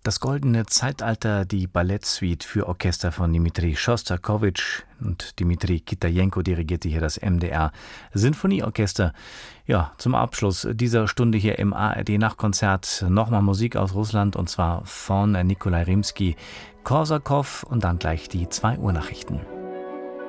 Das goldene Zeitalter, die Ballettsuite für Orchester von Dmitri Schostakowitsch und Dmitri Kitajenko dirigierte hier das MDR Sinfonieorchester. Ja, zum Abschluss dieser Stunde hier im ARD-Nachtkonzert nochmal Musik aus Russland und zwar von Nikolai Rimski, Korsakow und dann gleich die 2 Uhr Nachrichten.